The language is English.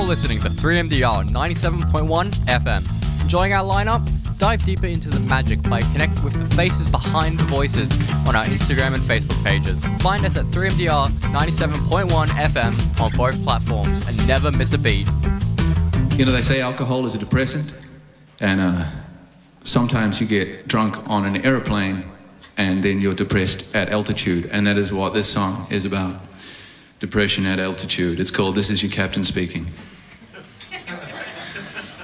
listening to 3MDR 97.1 FM. Enjoying our lineup? Dive deeper into the magic by connecting with the faces behind the voices on our Instagram and Facebook pages. Find us at 3MDR 97.1 FM on both platforms and never miss a beat. You know, they say alcohol is a depressant, and sometimes you get drunk on an airplane and then you're depressed at altitude, and that is what this song is about. Depression at altitude. It's called This Is Your Captain Speaking.